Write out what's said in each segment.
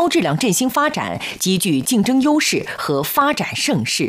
高质量振兴发展，极具竞争优势和发展盛世。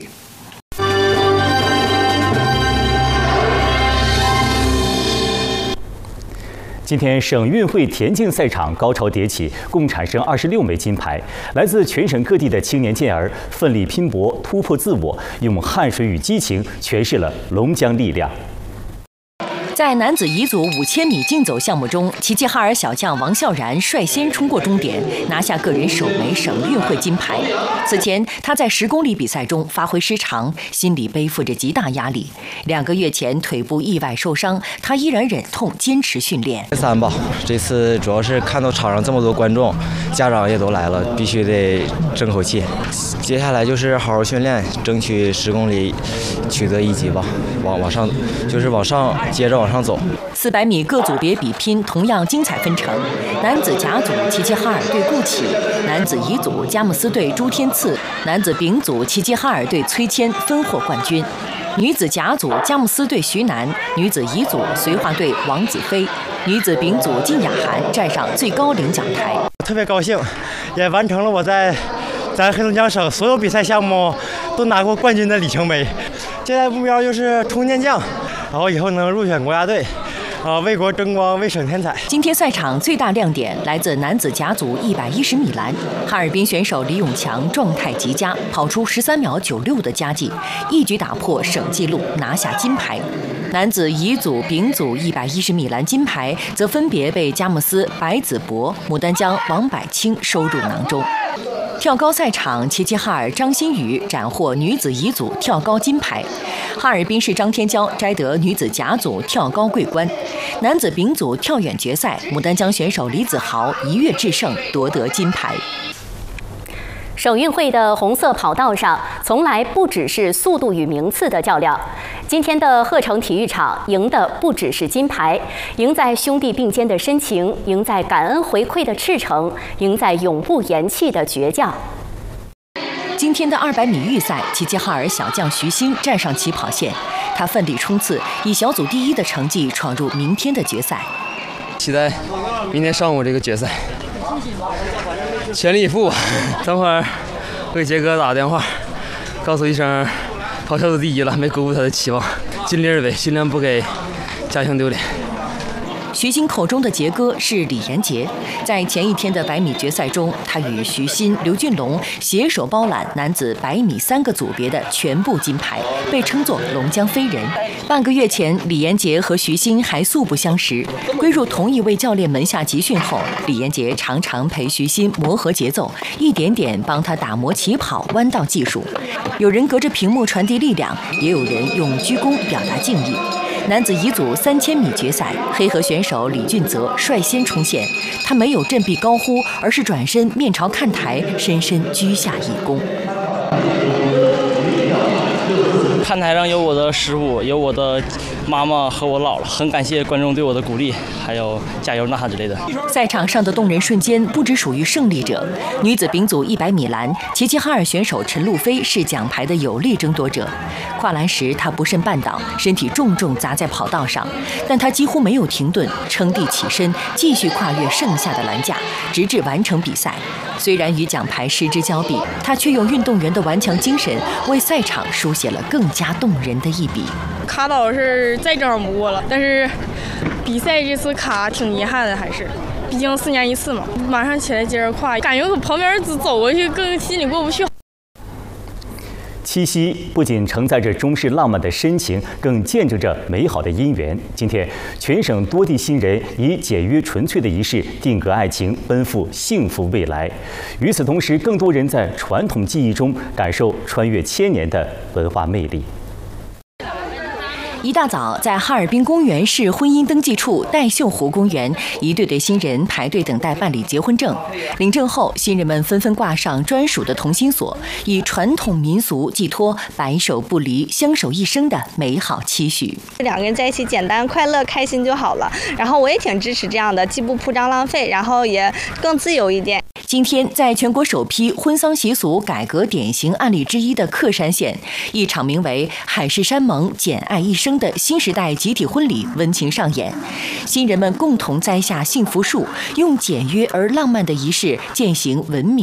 今天省运会田径赛场高潮迭起，共产生26枚金牌。来自全省各地的青年健儿奋力拼搏，突破自我，用汗水与激情诠释了龙江力量。 在男子乙组5000米竞走项目中，齐齐哈尔小将王笑然率先冲过终点，拿下个人首枚省运会金牌。此前，他在10公里比赛中发挥失常，心里背负着极大压力。2个月前腿部意外受伤，他依然忍痛坚持训练。 3吧，这次主要是看到场上这么多观众，家长也都来了，必须得争口气。接下来就是好好训练，争取10公里取得1级吧，往上就是接着往上走。 400米各组别比拼同样精彩纷呈，男子甲组齐齐哈尔队顾启，男子乙组佳木斯队朱天赐，男子丙组齐齐哈尔队崔谦分获冠军。女子甲组佳木斯队徐楠，女子乙组绥化队王子飞，女子丙组靳雅涵站上最高领奖台。 特别高兴，也完成了我在咱黑龙江省所有比赛项目都拿过冠军的里程碑。现在目标就是冲健将，然后以后能入选国家队。为国争光，为省添彩。 今天赛场最大亮点来自男子甲组110米栏，哈尔滨选手李永强状态极佳，跑出13秒96的佳绩，一举打破省纪录，拿下金牌。男子乙组、丙组110米栏金牌则分别被佳木斯白子博、牡丹江王柏清收入囊中。跳高赛场，齐齐哈尔张馨予斩获女子乙组跳高金牌，哈尔滨市张天骄摘得女子甲组跳高桂冠。男子丙组跳远决赛，牡丹江选手李子豪一跃制胜，夺得金牌。 省运会的红色跑道上，从来不只是速度与名次的较量。今天的鹤城体育场赢的不只是金牌，赢在兄弟并肩的深情，赢在感恩回馈的赤诚，赢在永不言弃的倔强。 今天的200米预赛，齐齐哈尔小将徐昕站上起跑线，他奋力冲刺，以小组第1的成绩闯入明天的决赛。 期待明天上午这个决赛，全力以赴。等会儿我给杰哥打个电话，告诉一声跑小组第1了，没辜负他的期望，尽力而为，尽量不给家乡丢脸。 徐昕口中的杰哥是李延杰，在前一天的100米决赛中，他与徐昕、刘俊龙携手包揽男子100米3个组别的全部金牌，被称作龙江飞人。半个月前，李延杰和徐昕还素不相识，归入同一位教练门下集训后，李延杰常常陪徐昕磨合节奏，一点点帮他打磨起跑、弯道技术。有人隔着屏幕传递力量，也有人用鞠躬表达敬意。男子乙组3000米决赛，黑河选手李俊泽率先冲线，他没有振臂高呼，而是转身面朝看台，深深鞠下一躬。 看台上有我的师傅，有我的妈妈和我姥姥，很感谢观众对我的鼓励，还有加油呐喊之类的。 赛场上的动人瞬间不只属于胜利者。女子丙组100米栏，齐齐哈尔选手陈露菲是奖牌的有力争夺者。跨栏时，她不慎绊倒，身体重重砸在跑道上，但她几乎没有停顿，撑地起身，继续跨越剩下的栏架，直至完成比赛。虽然与奖牌失之交臂，她却用运动员的顽强精神，为赛场书写了更加动人的一笔。 卡倒是再正不过了，但是比赛这次卡挺遗憾的，还是，毕竟4年1次嘛。马上起来接着跨，感觉旁边走过去更心里过不去。 七夕不仅承载着中式浪漫的深情，更见证着美好的姻缘。今天，全省多地新人以简约纯粹的仪式定格爱情，奔赴幸福未来。与此同时，更多人在传统技艺中感受穿越千年的文化魅力。 一大早，在哈尔滨公园市婚姻登记处戴秀湖公园，一对对新人排队等待办理结婚证。领证后，新人们纷纷挂上专属的同心锁，以传统民俗寄托白首不离、相守一生的美好期许。 2个人在一起，简单、快乐、开心就好了。然后我也挺支持这样的，既不铺张浪费，然后也更自由一点。 今天，在全国首批婚丧习俗改革典型案例之一的克山县，一场名为“海誓山盟，简爱一生”的新时代集体婚礼温情上演。新人们共同栽下幸福树，用简约而浪漫的仪式践行文明。